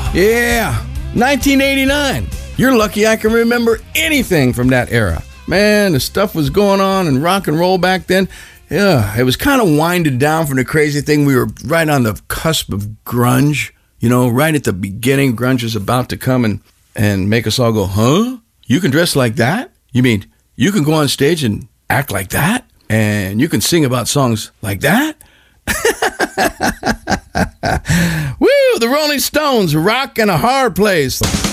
Yeah, 1989. You're lucky I can remember anything from that era. Man, the stuff was going on in rock and roll back then. Yeah, it was kind of winded down from the crazy thing. We were right on the cusp of grunge. You know, right at the beginning, grunge was about to come and make us all go, huh? You can dress like that? You mean you can go on stage and act like that? And you can sing about songs like that? Woo, the Rolling Stones, rock in a hard place.